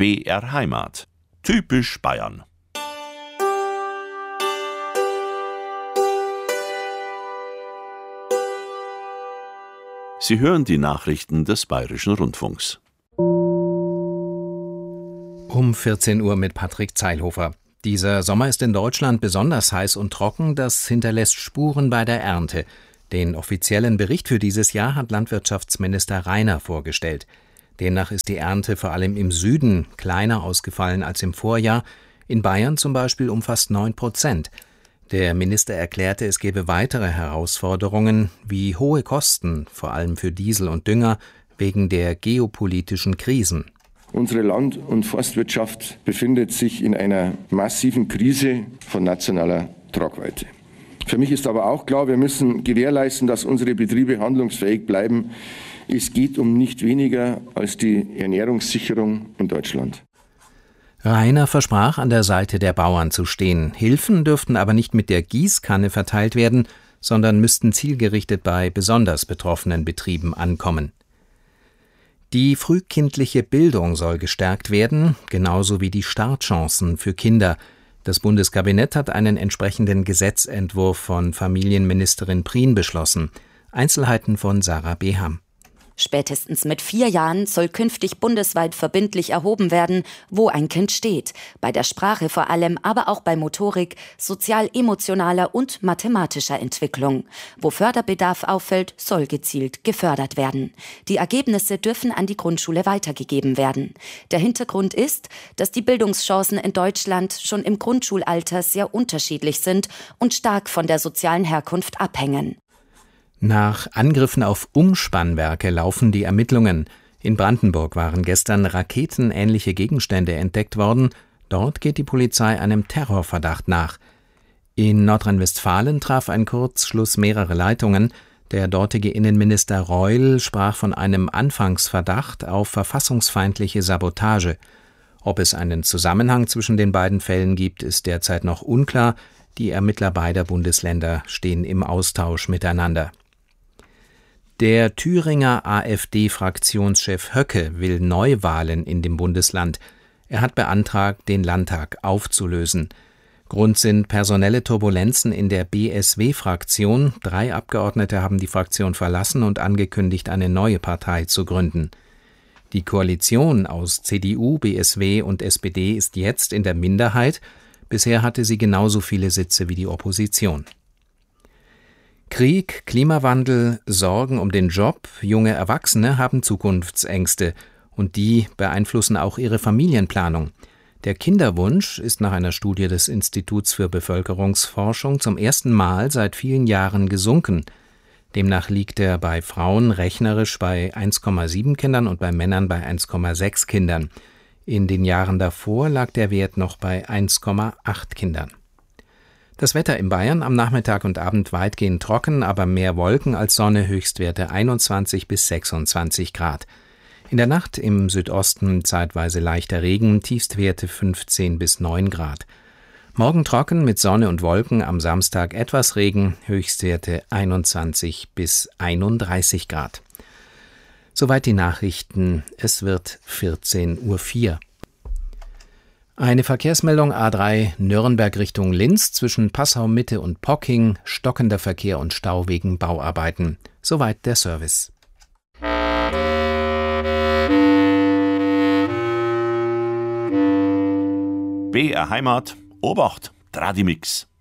BR Heimat. Typisch Bayern. Sie hören die Nachrichten des Bayerischen Rundfunks. Um 14 Uhr mit Patrick Zeilhofer. Dieser Sommer ist in Deutschland besonders heiß und trocken, das hinterlässt Spuren bei der Ernte. Den offiziellen Bericht für dieses Jahr hat Landwirtschaftsminister Rainer vorgestellt. Demnach ist die Ernte vor allem im Süden kleiner ausgefallen als im Vorjahr, in Bayern zum Beispiel um fast 9%. Der Minister erklärte, es gebe weitere Herausforderungen wie hohe Kosten, vor allem für Diesel und Dünger, wegen der geopolitischen Krisen. Unsere Land- und Forstwirtschaft befindet sich in einer massiven Krise von nationaler Tragweite. Für mich ist aber auch klar, wir müssen gewährleisten, dass unsere Betriebe handlungsfähig bleiben. Es geht um nicht weniger als die Ernährungssicherung in Deutschland. Rainer versprach, an der Seite der Bauern zu stehen. Hilfen dürften aber nicht mit der Gießkanne verteilt werden, sondern müssten zielgerichtet bei besonders betroffenen Betrieben ankommen. Die frühkindliche Bildung soll gestärkt werden, genauso wie die Startchancen für Kinder. Das Bundeskabinett hat einen entsprechenden Gesetzentwurf von Familienministerin Prien beschlossen. Einzelheiten von Sarah Beham. Spätestens mit 4 Jahren soll künftig bundesweit verbindlich erhoben werden, wo ein Kind steht. Bei der Sprache vor allem, aber auch bei Motorik, sozial-emotionaler und mathematischer Entwicklung. Wo Förderbedarf auffällt, soll gezielt gefördert werden. Die Ergebnisse dürfen an die Grundschule weitergegeben werden. Der Hintergrund ist, dass die Bildungschancen in Deutschland schon im Grundschulalter sehr unterschiedlich sind und stark von der sozialen Herkunft abhängen. Nach Angriffen auf Umspannwerke laufen die Ermittlungen. In Brandenburg waren gestern raketenähnliche Gegenstände entdeckt worden. Dort geht die Polizei einem Terrorverdacht nach. In Nordrhein-Westfalen traf ein Kurzschluss mehrere Leitungen. Der dortige Innenminister Reul sprach von einem Anfangsverdacht auf verfassungsfeindliche Sabotage. Ob es einen Zusammenhang zwischen den beiden Fällen gibt, ist derzeit noch unklar. Die Ermittler beider Bundesländer stehen im Austausch miteinander. Der Thüringer AfD-Fraktionschef Höcke will Neuwahlen in dem Bundesland. Er hat beantragt, den Landtag aufzulösen. Grund sind personelle Turbulenzen in der BSW-Fraktion. 3 Abgeordnete haben die Fraktion verlassen und angekündigt, eine neue Partei zu gründen. Die Koalition aus CDU, BSW und SPD ist jetzt in der Minderheit. Bisher hatte sie genauso viele Sitze wie die Opposition. Krieg, Klimawandel, Sorgen um den Job, junge Erwachsene haben Zukunftsängste und die beeinflussen auch ihre Familienplanung. Der Kinderwunsch ist nach einer Studie des Instituts für Bevölkerungsforschung zum ersten Mal seit vielen Jahren gesunken. Demnach liegt er bei Frauen rechnerisch bei 1,7 Kindern und bei Männern bei 1,6 Kindern. In den Jahren davor lag der Wert noch bei 1,8 Kindern. Das Wetter in Bayern am Nachmittag und Abend weitgehend trocken, aber mehr Wolken als Sonne, Höchstwerte 21 bis 26 Grad. In der Nacht im Südosten zeitweise leichter Regen, Tiefstwerte 15 bis 9 Grad. Morgen trocken mit Sonne und Wolken, am Samstag etwas Regen, Höchstwerte 21 bis 31 Grad. Soweit die Nachrichten, es wird 14:04 Uhr. Eine Verkehrsmeldung A3 Nürnberg Richtung Linz zwischen Passau-Mitte und Pocking, stockender Verkehr und Stau wegen Bauarbeiten. Soweit der Service. BR Heimat, Obacht, Tradimix.